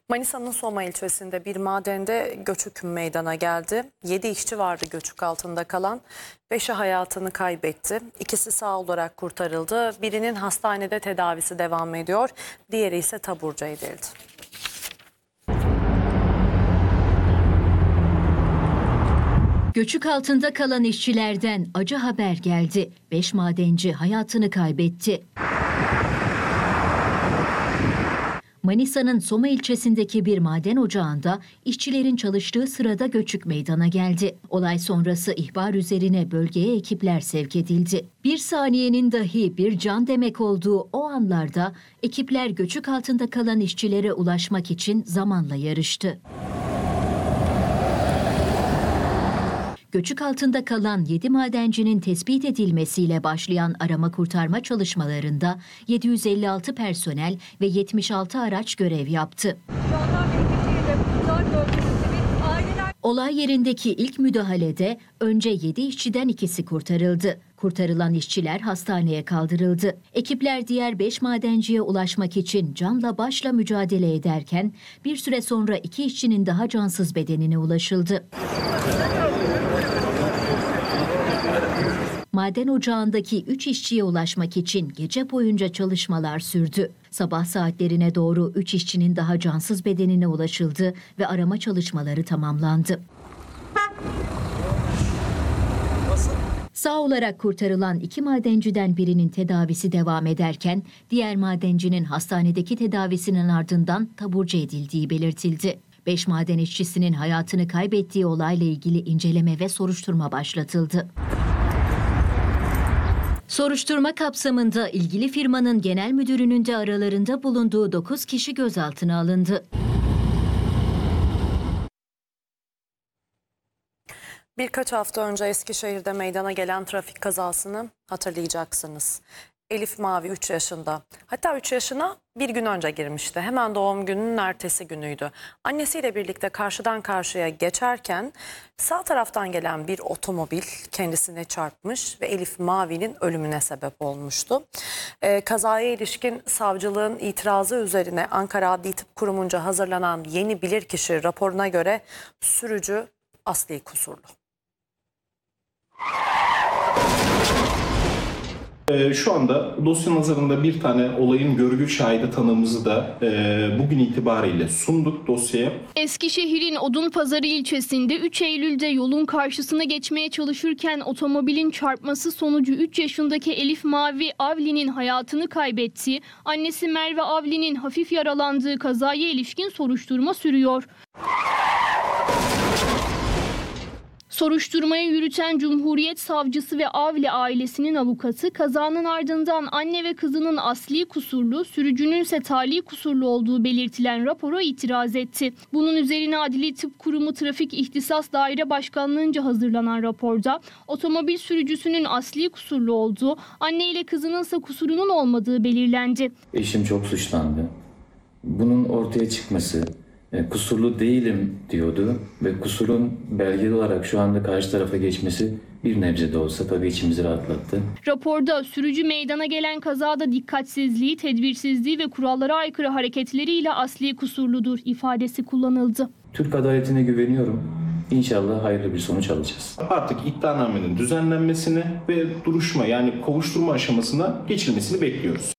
Manisa'nın Soma ilçesinde bir madende göçük meydana geldi. 7 işçi vardı göçük altında kalan. 5'i hayatını kaybetti. İkisi sağ olarak kurtarıldı. Birinin hastanede tedavisi devam ediyor. Diğeri ise taburcu edildi. Göçük altında kalan işçilerden acı haber geldi. 5 madenci hayatını kaybetti. Manisa'nın Soma ilçesindeki bir maden ocağında işçilerin çalıştığı sırada göçük meydana geldi. Olay sonrası ihbar üzerine bölgeye ekipler sevk edildi. Bir saniyenin dahi bir can demek olduğu o anlarda ekipler göçük altında kalan işçilere ulaşmak için zamanla yarıştı. Göçük altında kalan 7 madencinin tespit edilmesiyle başlayan arama kurtarma çalışmalarında 756 personel ve 76 araç görev yaptı. Olay yerindeki ilk müdahalede önce 7 işçiden ikisi kurtarıldı. Kurtarılan işçiler hastaneye kaldırıldı. Ekipler diğer 5 madenciye ulaşmak için canla başla mücadele ederken bir süre sonra 2 işçinin daha cansız bedenine ulaşıldı. Maden ocağındaki 3 işçiye ulaşmak için gece boyunca çalışmalar sürdü. Sabah saatlerine doğru 3 işçinin daha cansız bedenine ulaşıldı ve arama çalışmaları tamamlandı. Sağ olarak kurtarılan 2 madenciden birinin tedavisi devam ederken diğer madencinin hastanedeki tedavisinin ardından taburcu edildiği belirtildi. 5 maden işçisinin hayatını kaybettiği olayla ilgili inceleme ve soruşturma başlatıldı. Soruşturma kapsamında ilgili firmanın genel müdürünün de aralarında bulunduğu 9 kişi gözaltına alındı. Birkaç hafta önce Eskişehir'de meydana gelen trafik kazasını hatırlayacaksınız. Elif Mavi 3 yaşında. Hatta 3 yaşına bir gün önce girmişti. Hemen doğum gününün ertesi günüydü. Annesiyle birlikte karşıdan karşıya geçerken sağ taraftan gelen bir otomobil kendisine çarpmış ve Elif Mavi'nin ölümüne sebep olmuştu. Kazaya ilişkin savcılığın itirazı üzerine Ankara Adli Tıp Kurumu'nca hazırlanan yeni bilirkişi raporuna göre sürücü asli kusurlu. Şu anda dosya nazarında bir tane olayın görgü şahidi tanığımızı da bugün itibariyle sunduk dosyaya. Eskişehir'in Odunpazarı ilçesinde 3 Eylül'de yolun karşısına geçmeye çalışırken otomobilin çarpması sonucu 3 yaşındaki Elif Mavi Avli'nin hayatını kaybetti. Annesi Merve Avli'nin hafif yaralandığı kazaya ilişkin soruşturma sürüyor. Soruşturmayı yürüten Cumhuriyet Savcısı ve Avli ailesinin avukatı kazanın ardından anne ve kızının asli kusurlu, sürücünün ise tali kusurlu olduğu belirtilen rapora itiraz etti. Bunun üzerine Adli Tıp Kurumu Trafik İhtisas Daire Başkanlığı'nca hazırlanan raporda otomobil sürücüsünün asli kusurlu olduğu, anne ile kızının ise kusurunun olmadığı belirlendi. Eşim çok suçlandı. Bunun ortaya çıkması, kusurlu değilim diyordu ve kusurun belgeli olarak şu anda karşı tarafa geçmesi bir nebze de olsa tabii içimizi rahatlattı. Raporda sürücü meydana gelen kazada dikkatsizliği, tedbirsizliği ve kurallara aykırı hareketleriyle asli kusurludur ifadesi kullanıldı. Türk adaletine güveniyorum. İnşallah hayırlı bir sonuç alacağız. Artık iddianamenin düzenlenmesini ve duruşma yani kovuşturma aşamasına geçilmesini bekliyoruz.